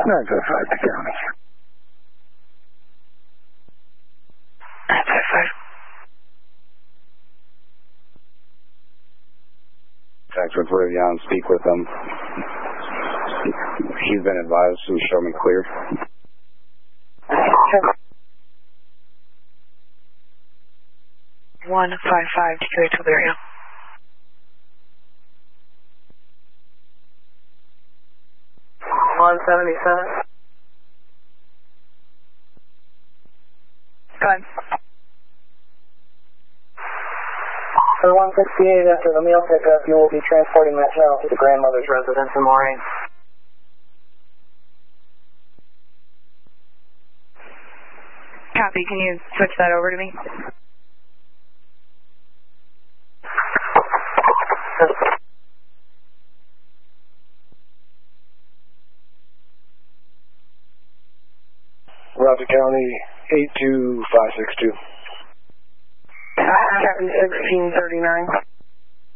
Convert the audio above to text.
955 to county. 955. Text with Rivian, speak with him. He's been advised to show me clear. 155 to Delirium. $177. Go ahead. For 168 after the meal pickup, you will be transporting that child to the grandmother's residence in Moraine. Copy. Can you switch that over to me? Roger County 82562. Captain 1639.